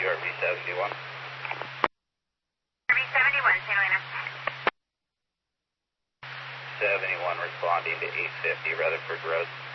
QRV 71. QRV 71, St. Helena. 71 responding to 850 Rutherford Road.